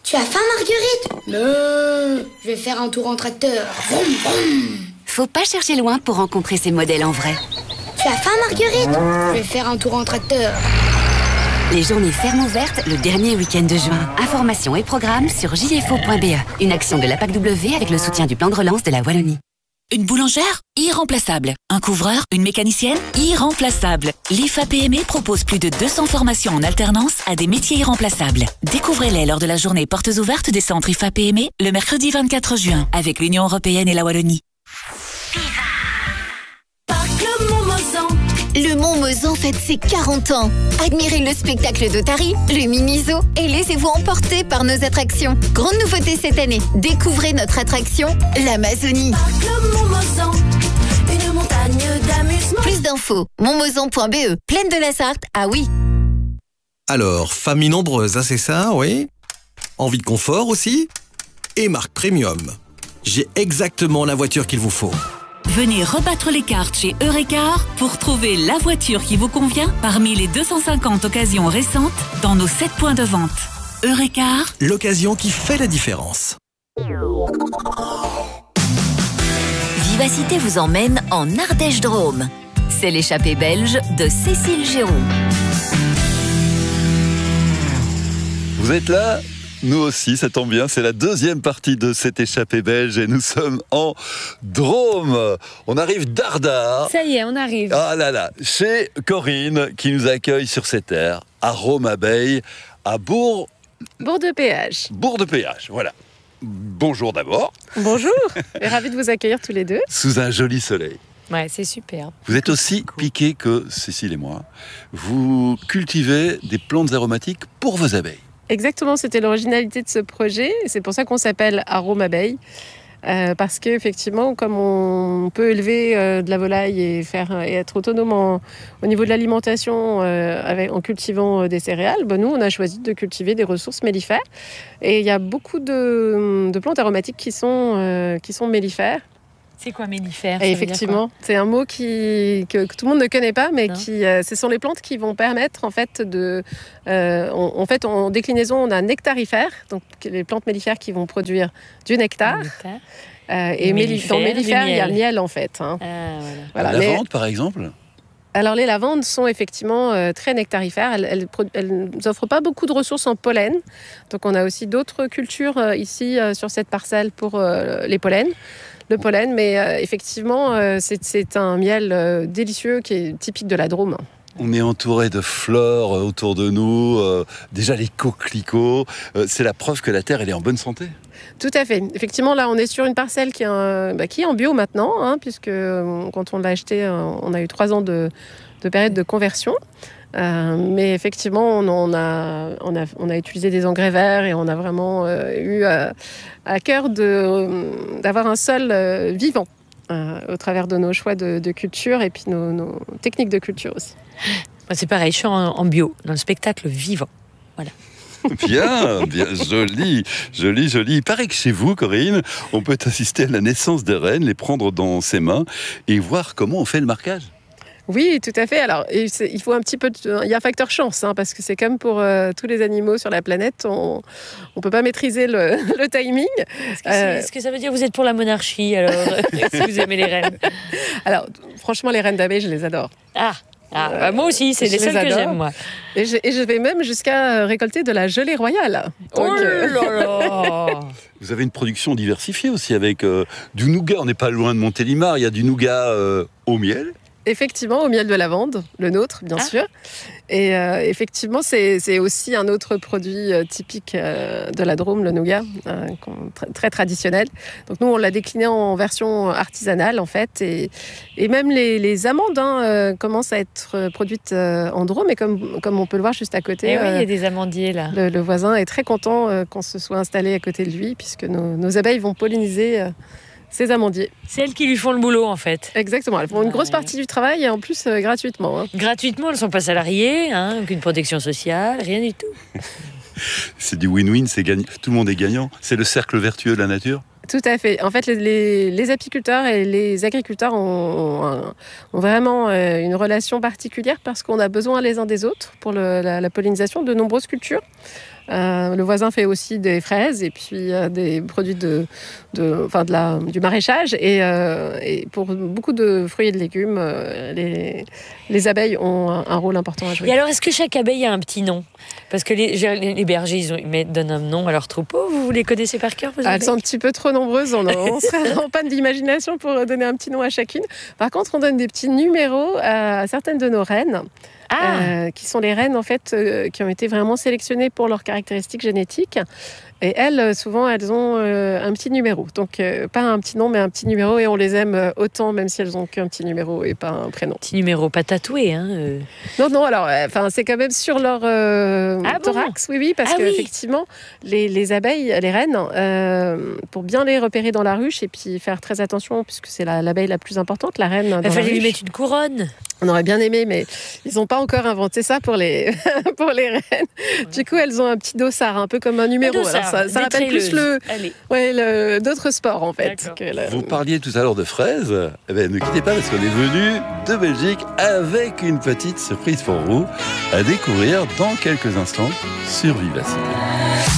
Tu as faim, Marguerite? Non, je vais faire un tour en tracteur. Vroom, vroom. Faut pas chercher loin pour rencontrer ces modèles en vrai. Tu as faim, Marguerite? Je vais faire un tour en tracteur. Les journées fermes ouvertes le dernier week-end de juin. Informations et programmes sur jfo.be. Une action de la PAC-W avec le soutien du plan de relance de la Wallonie. Une boulangère? Irremplaçable. Un couvreur? Une mécanicienne? Irremplaçable. L'IFA PME propose plus de 200 formations en alternance à des métiers irremplaçables. Découvrez-les lors de la journée portes ouvertes des centres IFA PME le mercredi 24 juin avec l'Union européenne et la Wallonie. Le Montmozan fête ses 40 ans. Admirez le spectacle d'Otari, le Miniso et laissez-vous emporter par nos attractions. Grande nouveauté cette année, découvrez notre attraction, l'Amazonie. Une montagne d'amusement. Plus d'infos, montmozan.be, Plaine de la Sarthe, ah oui. Alors, famille nombreuse, hein, c'est ça, oui? Envie de confort aussi? Et marque premium. J'ai exactement la voiture qu'il vous faut. Venez rebattre les cartes chez Eurecar pour trouver la voiture qui vous convient parmi les 250 occasions récentes dans nos 7 points de vente. Eurecar, l'occasion qui fait la différence. Vivacité vous emmène en Ardèche-Drôme. C'est l'échappée belge de Cécile Géraud. Vous êtes là ? Nous aussi, ça tombe bien, c'est la deuxième partie de cette échappée belge et nous sommes en Drôme. On arrive d'Ardard. Ça y est, on arrive. Ah là là, chez Corinne qui nous accueille sur cette terre, à Rome-Abeille, à Bourg-de-Péage. Bourg-de-Péage, voilà. Bonjour d'abord. Bonjour, ravi de vous accueillir tous les deux. Sous un joli soleil. Ouais, c'est super. Vous êtes aussi piqués que Cécile et moi. Vous cultivez des plantes aromatiques pour vos abeilles. Exactement, c'était l'originalité de ce projet. C'est pour ça qu'on s'appelle Arôme Abeille. Parce qu'effectivement, comme on peut élever de la volaille et être autonome au niveau de l'alimentation en cultivant des céréales, nous, on a choisi de cultiver des ressources mellifères. Et il y a beaucoup de plantes aromatiques qui sont mellifères. C'est quoi mellifère? Et effectivement, c'est un mot que tout le monde ne connaît pas, mais ce sont les plantes qui vont permettre en fait en déclinaison, on a nectarifères, donc les plantes mellifères qui vont produire du nectar. Et dans mellifère, il y a le miel en fait. Hein. Voilà. La lavande, par exemple. Alors les lavandes sont effectivement très nectarifères. Elles n'offrent pas beaucoup de ressources en pollen. Donc on a aussi d'autres cultures ici sur cette parcelle pour les pollens. Le pollen, mais effectivement, c'est un miel délicieux qui est typique de la Drôme. On est entouré de fleurs autour de nous, déjà les coquelicots. C'est la preuve que la terre elle est en bonne santé. Tout à fait. Effectivement, là, on est sur une parcelle qui est en bio maintenant, puisque quand on l'a acheté, on a eu 3 ans de période de conversion. Mais effectivement, on a utilisé des engrais verts et on a vraiment eu à cœur d'avoir un sol vivant au travers de nos choix de culture et puis nos techniques de culture aussi. C'est pareil, je suis en bio, dans le spectacle vivant. Voilà. Bien, joli. Il paraît que chez vous, Corinne, on peut assister à la naissance des reines, les prendre dans ses mains et voir comment on fait le marquage. Oui, tout à fait. Alors, il faut un petit peu. Il y a un facteur chance, parce que c'est comme pour tous les animaux sur la planète, on peut pas maîtriser le timing. Est-ce que ça veut dire que vous êtes pour la monarchie alors si vous aimez les reines? Alors, franchement, les reines d'abeilles, je les adore. Moi aussi, c'est les seules que j'aime, moi. Et je vais même jusqu'à récolter de la gelée royale. Oh là là. Vous avez une production diversifiée aussi avec du nougat. On n'est pas loin de Montélimar. Il y a du nougat au miel. Effectivement, au miel de lavande, le nôtre, bien sûr. Et effectivement, c'est aussi un autre produit typique de la Drôme, le nougat, très traditionnel. Donc nous, on l'a décliné en version artisanale, en fait. Et même les amandes commencent à être produites en Drôme. Et comme on peut le voir juste à côté, il y a des amandiers, là. Le voisin est très content qu'on se soit installé à côté de lui, puisque nos abeilles vont polliniser ces amandiers. C'est elles qui lui font le boulot, en fait. Exactement. Elles font une grosse partie du travail et en plus gratuitement. Gratuitement, elles ne sont pas salariées, aucune protection sociale, rien du tout. C'est du win-win, tout le monde est gagnant. C'est le cercle vertueux de la nature. Tout à fait. En fait, les apiculteurs et les agriculteurs ont vraiment une relation particulière parce qu'on a besoin les uns des autres pour la pollinisation de nombreuses cultures. Le voisin fait aussi des fraises et puis des produits du maraîchage. Et pour beaucoup de fruits et de légumes, les abeilles ont un rôle important à jouer. Et alors, est-ce que chaque abeille a un petit nom? Parce que les bergers, ils donnent un nom à leur troupeau. Vous les connaissez par cœur, vos abeilles? Elles sont un petit peu trop nombreuses. On serait en panne d'imagination pour donner un petit nom à chacune. Par contre, on donne des petits numéros à certaines de nos reines. Qui sont les reines en fait qui ont été vraiment sélectionnées pour leurs caractéristiques génétiques. Et elles, souvent, elles ont un petit numéro. Donc, pas un petit nom, mais un petit numéro. Et on les aime autant, même si elles n'ont qu'un petit numéro et pas un prénom. Petit numéro, pas tatoué, hein Non, alors, c'est quand même sur leur thorax, oui, parce qu'effectivement, les abeilles, les reines, pour bien les repérer dans la ruche et puis faire très attention, puisque c'est l'abeille la plus importante, la reine. Il fallait lui mettre une couronne. On aurait bien aimé, mais ils n'ont pas encore inventé ça pour les reines. Du coup, elles ont un petit dossard, un peu comme un numéro. Alors, ça rappelle plus d'autres sports, en fait. Vous parliez tout à l'heure de fraises. Eh bien, ne quittez pas, parce qu'on est venu de Belgique avec une petite surprise pour vous à découvrir dans quelques instants sur Vivacité.